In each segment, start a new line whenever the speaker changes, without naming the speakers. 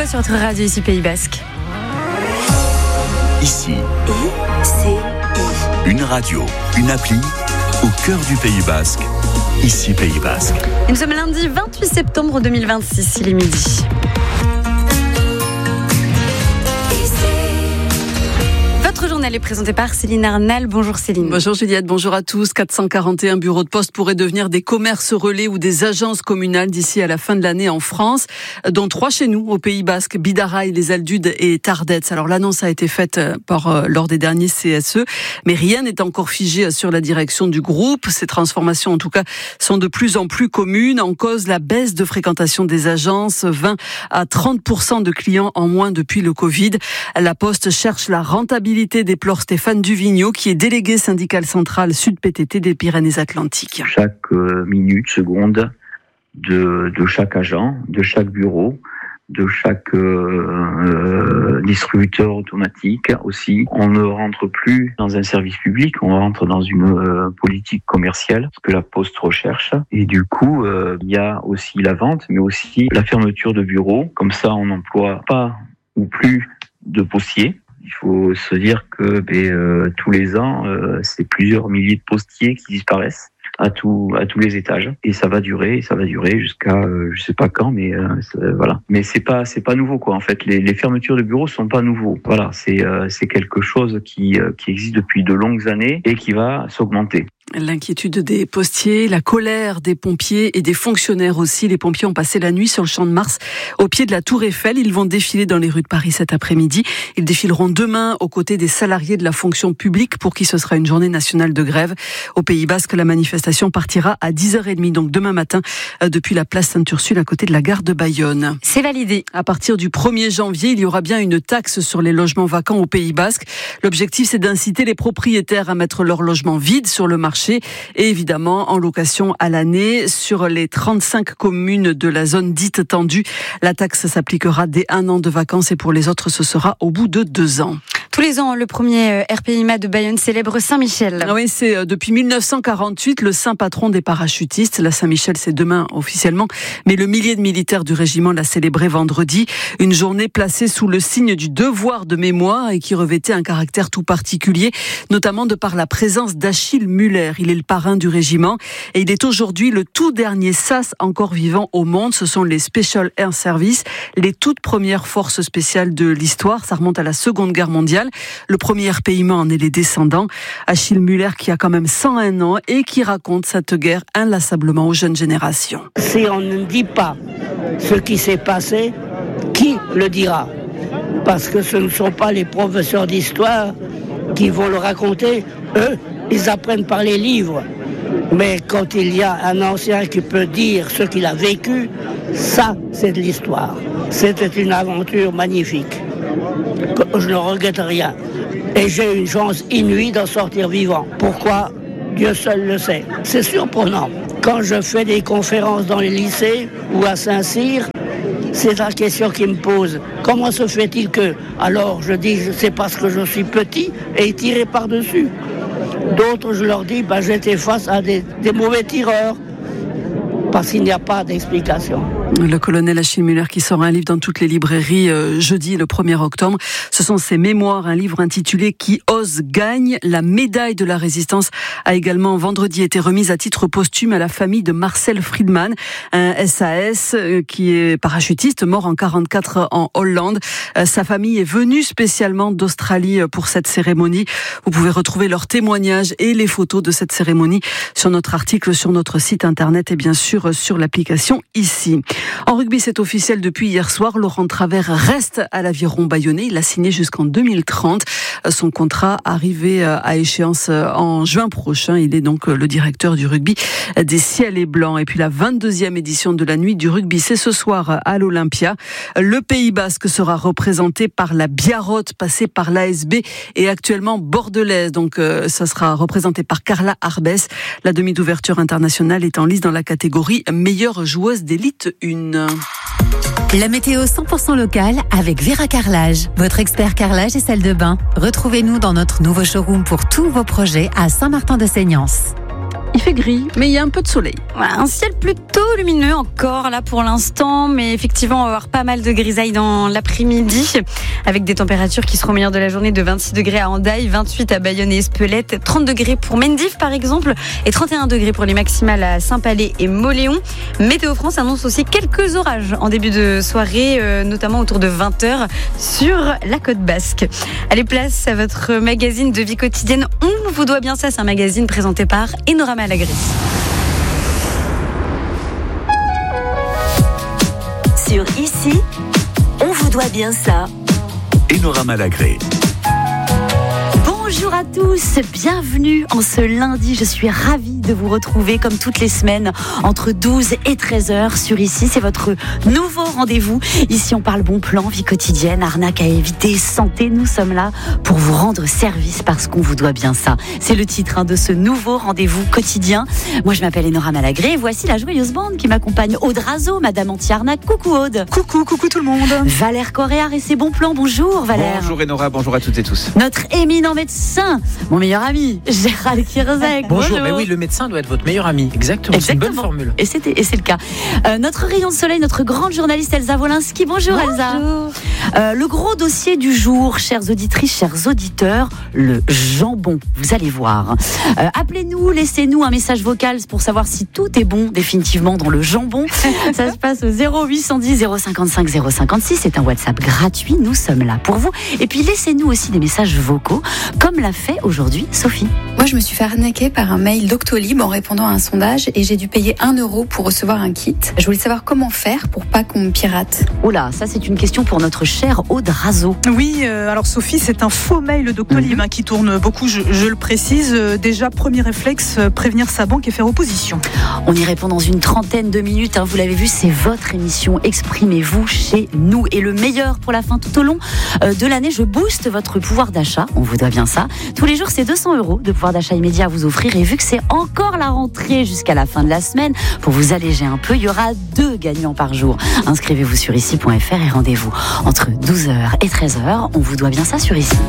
François sur votre radio ici Pays Basque.
Ici, une radio, une appli au cœur du Pays Basque. Ici Pays Basque.
Et nous sommes lundi 28 septembre 2026, il est midi. Votre journal est présenté par Céline Arnal. Bonjour Céline.
Bonjour Juliette, bonjour à tous. 441 bureaux de poste pourraient devenir des commerces relais ou des agences communales d'ici à la fin de l'année en France, dont 3 chez nous, au Pays Basque, Bidaraï, Les Aldudes et Tardets. Alors l'annonce a été faite lors des derniers CSE, mais rien n'est encore figé sur la direction du groupe. Ces transformations, en tout cas, sont de plus en plus communes. En cause, la baisse de fréquentation des agences, 20 à 30% de clients en moins depuis le Covid. La Poste cherche la rentabilité, déplore Stéphane Duvigneau, qui est délégué syndical central Sud PTT des Pyrénées-Atlantiques.
Chaque minute, seconde de chaque agent, de chaque bureau, de chaque distributeur automatique aussi. On ne rentre plus dans un service public, on rentre dans une politique commerciale, ce que la Poste recherche. Et du coup, il y a aussi la vente, mais aussi la fermeture de bureaux. Comme ça, on n'emploie pas ou plus de postiers. Il faut se dire que tous les ans, c'est plusieurs milliers de postiers qui disparaissent à tous les étages, et ça va durer jusqu'à je sais pas quand, mais voilà. Mais c'est pas nouveau quoi. En fait, les fermetures de bureaux sont pas nouveaux. Voilà, c'est quelque chose qui existe depuis de longues années et qui va s'augmenter.
L'inquiétude des postiers, la colère des pompiers et des fonctionnaires aussi. Les pompiers ont passé la nuit sur le Champ de Mars, au pied de la Tour Eiffel. Ils vont défiler dans les rues de Paris cet après-midi. Ils défileront demain aux côtés des salariés de la fonction publique pour qui ce sera une journée nationale de grève. Au Pays Basque, la manifestation partira à 10h30, donc demain matin, depuis la place Sainte-Ursule à côté de la gare de Bayonne.
C'est validé.
À partir du 1er janvier, il y aura bien une taxe sur les logements vacants au Pays Basque. L'objectif, c'est d'inciter les propriétaires à mettre leurs logements vides sur le marché et évidemment en location à l'année sur les 35 communes de la zone dite tendue. La taxe s'appliquera dès 1 an de vacances et pour les autres, ce sera au bout de 2 ans.
Tous les ans, le premier RPIMA de Bayonne célèbre Saint-Michel.
Oui, c'est depuis 1948 le saint patron des parachutistes. La Saint-Michel, c'est demain officiellement, mais le millier de militaires du régiment l'a célébré vendredi. Une journée placée sous le signe du devoir de mémoire et qui revêtait un caractère tout particulier, notamment de par la présence d'Achille Muller. Il est le parrain du régiment et il est aujourd'hui le tout dernier SAS encore vivant au monde. Ce sont les Special Air Service, les toutes premières forces spéciales de l'histoire. Ça remonte à la Seconde Guerre mondiale. Le premier RPIMA en est les descendants. Achille Muller qui a quand même 101 ans et qui raconte cette guerre inlassablement aux jeunes générations.
Si on ne dit pas ce qui s'est passé, qui le dira ? Parce que ce ne sont pas les professeurs d'histoire qui vont le raconter. Eux, ils apprennent par les livres. Mais quand il y a un ancien qui peut dire ce qu'il a vécu, ça, c'est de l'histoire. C'était une aventure magnifique. Je ne regrette rien. Et j'ai une chance inouïe d'en sortir vivant. Pourquoi ? Dieu seul le sait. C'est surprenant. Quand je fais des conférences dans les lycées ou à Saint-Cyr, c'est la question qui me pose. Comment se fait-il que... Alors je dis, c'est parce que je suis petit et tiré par-dessus. D'autres, je leur dis, j'étais face à des mauvais tireurs. Parce qu'il n'y a pas d'explication.
Le colonel Achille Muller qui sort un livre dans toutes les librairies jeudi le 1er octobre. Ce sont ses mémoires, un livre intitulé « Qui ose gagne ». La médaille de la résistance a également vendredi été remise à titre posthume à la famille de Marcel Friedman, un SAS qui est parachutiste, mort en 1944 en Hollande. Sa famille est venue spécialement d'Australie pour cette cérémonie. Vous pouvez retrouver leurs témoignages et les photos de cette cérémonie sur notre article, sur notre site internet et bien sûr sur l'application ici. En rugby, c'est officiel depuis hier soir. Laurent Travers reste à l'Aviron bayonnais. Il a signé jusqu'en 2030. Son contrat arrivé à échéance en juin prochain. Il est donc le directeur du rugby des Ciels et Blancs. Et puis la 22e édition de la nuit du rugby, c'est ce soir à l'Olympia. Le Pays Basque sera représenté par la Biarrotte, passée par l'ASB et actuellement bordelaise. Donc ça sera représenté par Carla Arbès. La demi d'ouverture internationale est en lice dans la catégorie meilleure joueuse d'élite 1.
La météo 100% locale avec Vera Carrelage, votre expert carrelage et salle de bain. Retrouvez-nous dans notre nouveau showroom pour tous vos projets à Saint-Martin-de-Seignance.
Il fait gris, mais il y a un peu de soleil.
Voilà, un ciel plutôt lumineux encore là pour l'instant, mais effectivement on va avoir pas mal de grisailles dans l'après-midi avec des températures qui seront meilleures de la journée, de 26 degrés à Hendaye, 28 à Bayonne et Espelette, 30 degrés pour Mendives par exemple et 31 degrés pour les maximales à Saint-Palais et Mauléon. Météo France annonce aussi quelques orages en début de soirée, notamment autour de 20h sur la côte basque. Allez, place à votre magazine de vie quotidienne. On vous doit bien ça, c'est un magazine présenté par Enora Malagré.
Sur Ici, on vous doit bien ça.
Enora Malagré.
Bonjour à tous, bienvenue en ce lundi. Je suis ravie de vous retrouver comme toutes les semaines entre 12 et 13h sur Ici. C'est votre nouveau rendez-vous. Ici, on parle bon plan, vie quotidienne, arnaque à éviter, santé. Nous sommes là pour vous rendre service parce qu'on vous doit bien ça. C'est le titre de ce nouveau rendez-vous quotidien. Moi, je m'appelle Enora Malagré et voici la joyeuse bande qui m'accompagne. Aude Razo, Madame Anti-Arnaque. Coucou Aude.
Coucou tout le monde.
Valère Coréard et ses bons plans. Bonjour Valère.
Bonjour Enora, bonjour à toutes et tous.
Notre éminent médecin, mon meilleur ami, Gérald Kierzek.
Bonjour. Mais oui, le médecin doit être votre meilleur ami. Exactement. C'est une bonne formule.
Et c'est le cas. Notre rayon de soleil, notre grande journaliste Elsa Wolinski. Bonjour Elsa. Le gros dossier du jour, chères auditrices, chers auditeurs, le jambon. Vous allez voir. Appelez-nous, laissez-nous un message vocal pour savoir si tout est bon définitivement dans le jambon. Ça se passe au 0810 055 056. C'est un WhatsApp gratuit. Nous sommes là pour vous. Et puis laissez-nous aussi des messages vocaux, comme l'a fait aujourd'hui Sophie.
Moi, je me suis fait arnaquer par un mail Doctolib en répondant à un sondage et j'ai dû payer 1 € pour recevoir un kit. Je voulais savoir comment faire pour pas qu'on me pirate.
Oh là, ça c'est une question pour notre chère Aude Razo.
Oui, alors Sophie, c'est un faux mail Doctolib qui tourne beaucoup, je le précise. Déjà, premier réflexe, prévenir sa banque et faire opposition.
On y répond dans une trentaine de minutes. Vous l'avez vu, c'est votre émission. Exprimez-vous chez nous. Et le meilleur pour la fin, tout au long de l'année, je booste votre pouvoir d'achat. On vous doit bien ça. Tous les jours, c'est 200 € de pouvoir d'achat immédiat à vous offrir. Et vu que c'est encore la rentrée jusqu'à la fin de la semaine, pour vous alléger un peu, il y aura 2 gagnants par jour. Inscrivez-vous sur ici.fr et rendez-vous entre 12h et 13h. On vous doit bien ça sur Ici.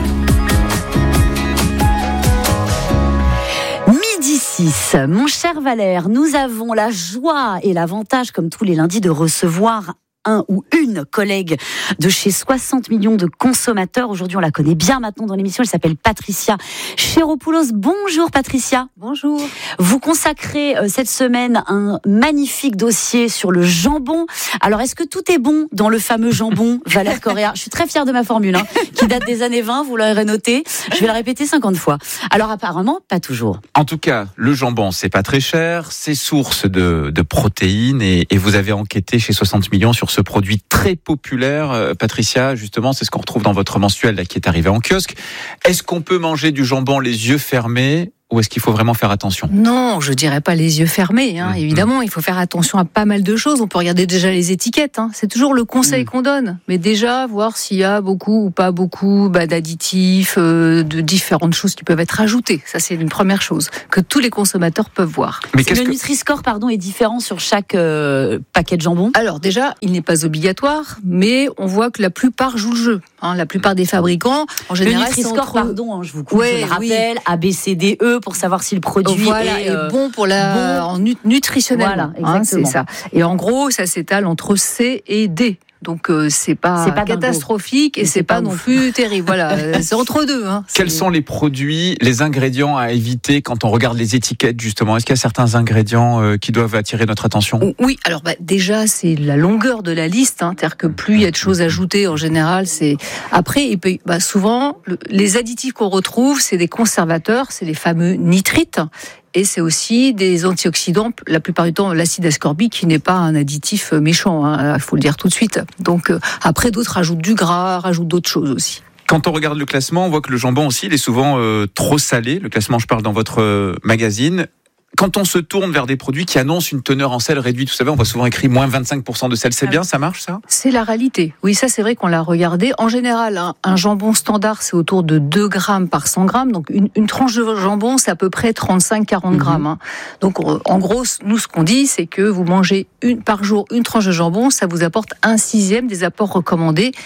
Midi 6, mon cher Valère, nous avons la joie et l'avantage, comme tous les lundis, de recevoir un ou une collègue de chez 60 millions de consommateurs. Aujourd'hui, on la connaît bien maintenant dans l'émission. Elle s'appelle Patricia Chéropoulos. Bonjour Patricia.
Bonjour.
Vous consacrez cette semaine un magnifique dossier sur le jambon. Alors, est-ce que tout est bon dans le fameux jambon, Valère Coréard? Je suis très fière de ma formule, qui date des années 20, vous l'aurez noté. Je vais la répéter 50 fois. Alors, apparemment, pas toujours.
En tout cas, le jambon, c'est pas très cher, c'est source de protéines et vous avez enquêté chez 60 millions sur ce produit très populaire. Patricia, justement, c'est ce qu'on retrouve dans votre mensuel là, qui est arrivé en kiosque. Est-ce qu'on peut manger du jambon les yeux fermés ou est-ce qu'il faut vraiment faire attention?
Non, je dirais pas les yeux fermés. Évidemment, il faut faire attention à pas mal de choses. On peut regarder déjà les étiquettes. C'est toujours le conseil qu'on donne. Mais déjà, voir s'il y a beaucoup ou pas beaucoup d'additifs, de différentes choses qui peuvent être ajoutées. Ça, c'est une première chose que tous les consommateurs peuvent voir.
Mais le Nutri-Score, est différent sur chaque paquet de jambon?
Alors déjà, il n'est pas obligatoire, mais on voit que la plupart jouent le jeu. La plupart des fabricants, en général,
le Nutri-Score, je vous coupe, je le rappelle, A, B, C, D, E, pour savoir si le produit
est bon pour nutritionnellement.
Voilà, exactement.
C'est ça. Et en gros, ça s'étale entre C et D. Donc c'est pas catastrophique et c'est pas non plus terrible. Voilà, c'est entre deux.
Quels sont les produits, les ingrédients à éviter quand on regarde les étiquettes justement? Est-ce qu'il y a certains ingrédients qui doivent attirer notre attention?
Oui, alors déjà c'est la longueur de la liste. C'est-à-dire que plus il y a de choses ajoutées en général, c'est après souvent les additifs qu'on retrouve, c'est des conservateurs, c'est les fameux nitrites. Et c'est aussi des antioxydants, la plupart du temps l'acide ascorbique qui n'est pas un additif méchant, il faut le dire tout de suite. Donc après d'autres rajoutent du gras, rajoutent d'autres choses aussi.
Quand on regarde le classement, on voit que le jambon aussi, il est souvent trop salé. Le classement, je parle dans votre magazine. Quand on se tourne vers des produits qui annoncent une teneur en sel réduite, vous savez, on voit souvent écrit moins 25% de sel. C'est bien, ça marche ça?
C'est la réalité. Oui, ça c'est vrai qu'on l'a regardé. En général, un jambon standard, c'est autour de 2 grammes par 100 grammes. Donc une tranche de jambon, c'est à peu près 35-40 grammes. Donc en gros, nous ce qu'on dit, c'est que vous mangez par jour une tranche de jambon, ça vous apporte 1/6 des apports recommandés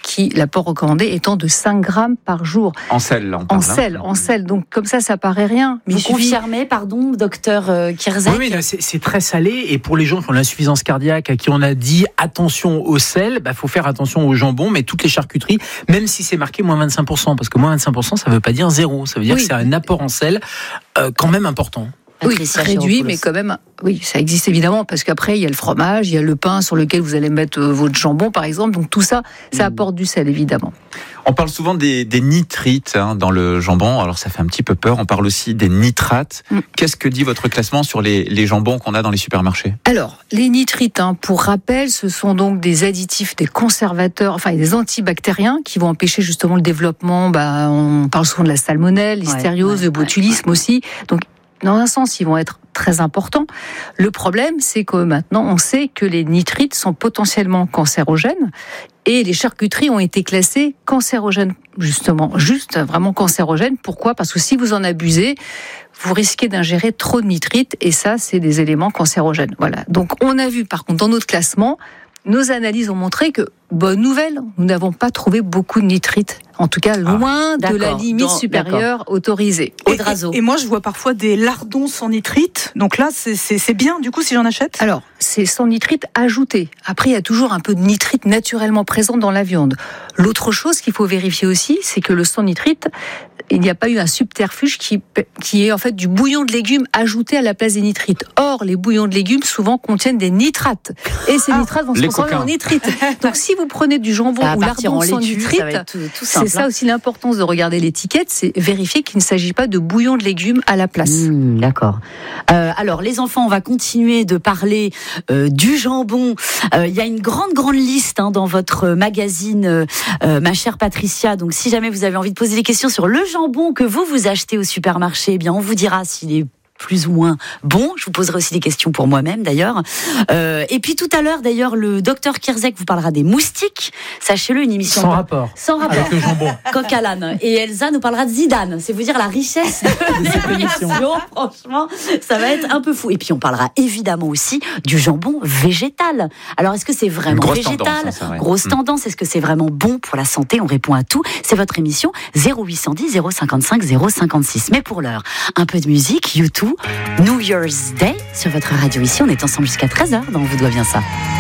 l'apport recommandé étant de 5 grammes par jour.
En sel, là, on parle.
En sel. Donc, comme ça paraît rien.
Mais vous confirmez, pardon, docteur Kierzek?
Oui, c'est très salé. Et pour les gens qui ont l'insuffisance cardiaque, à qui on a dit attention au sel, faut faire attention au jambon, mais toutes les charcuteries, même si c'est marqué moins 25%, parce que moins 25%, ça veut pas dire zéro. Ça veut dire que c'est un apport en sel quand même important.
Oui, réduit, mais quand même, oui, ça existe évidemment, parce qu'après, il y a le fromage, il y a le pain sur lequel vous allez mettre votre jambon, par exemple. Donc tout ça, ça apporte du sel, évidemment.
On parle souvent des nitrites dans le jambon, alors ça fait un petit peu peur. On parle aussi des nitrates. Qu'est-ce que dit votre classement sur les jambons qu'on a dans les supermarchés?
Alors, les nitrites, pour rappel, ce sont donc des additifs, des conservateurs, enfin des antibactériens qui vont empêcher justement le développement. On parle souvent de la salmonelle, l'hystériose, le botulisme aussi. Donc, dans un sens, ils vont être très importants. Le problème, c'est que maintenant, on sait que les nitrites sont potentiellement cancérogènes et les charcuteries ont été classées cancérogènes, justement, vraiment cancérogènes. Pourquoi ? Parce que si vous en abusez, vous risquez d'ingérer trop de nitrites et ça, c'est des éléments cancérogènes. Voilà. Donc, on a vu, par contre, dans notre classement, nos analyses ont montré que, bonne nouvelle, nous n'avons pas trouvé beaucoup de nitrites. En tout cas, loin de la limite supérieure autorisée.
Et moi, je vois parfois des lardons sans nitrite. Donc là, c'est bien, du coup, si j'en achète ?
Alors, c'est sans nitrite ajouté. Après, il y a toujours un peu de nitrite naturellement présent dans la viande. L'autre chose qu'il faut vérifier aussi, c'est que le sans nitrite, il n'y a pas eu un subterfuge qui est en fait du bouillon de légumes ajouté à la place des nitrites. Or, les bouillons de légumes souvent contiennent des nitrates. Et ces nitrates vont se transformer en nitrites. Donc, si vous prenez du jambon ou lardon sans nitrite, c'est ça aussi l'importance de regarder l'étiquette, c'est vérifier qu'il ne s'agit pas de bouillon de légumes à la place.
D'accord. Alors, les enfants, on va continuer de parler du jambon. Il y a une grande liste dans votre magazine, ma chère Patricia. Donc, si jamais vous avez envie de poser des questions sur le jambon que vous achetez au supermarché, eh bien, on vous dira s'il est plus ou moins bon. Je vous poserai aussi des questions pour moi-même d'ailleurs. Et puis tout à l'heure d'ailleurs, le docteur Kierzek vous parlera des moustiques. Sachez-le, une émission
sans rapport avec le jambon.
Coq à l'âne. Et Elsa nous parlera de Zidane. C'est vous dire la richesse de cette émission. Franchement, ça va être un peu fou. Et puis on parlera évidemment aussi du jambon végétal. Alors est-ce que c'est vraiment végétal ? Grosse tendance. Est-ce que c'est vraiment bon pour la santé ? On répond à tout. C'est votre émission 0810 055 056. Mais pour l'heure, un peu de musique, YouTube. New Year's Day sur votre radio ici. On est ensemble jusqu'à 13h dans On vous doit bien ça.